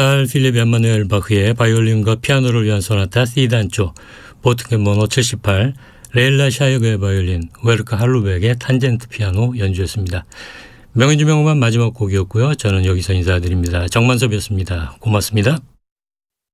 칼 필립 엠마누엘 바흐의 바이올린과 피아노를 위한 소나타 C단조, 보트겐 번호 78, 레일라 샤이거의 바이올린, 웨르크 할루백의 탄젠트 피아노 연주였습니다. 명연주 명음반 마지막 곡이었고요. 저는 여기서 인사드립니다. 정만섭이었습니다. 고맙습니다.